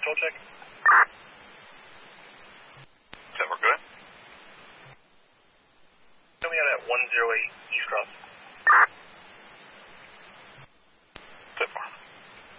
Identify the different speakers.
Speaker 1: Control check.
Speaker 2: So we're good?
Speaker 1: Coming out at 108 East Cross.